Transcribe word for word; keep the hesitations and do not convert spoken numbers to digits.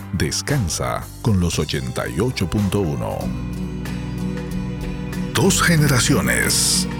Descansa con los ochenta y ocho punto uno. Dos generaciones.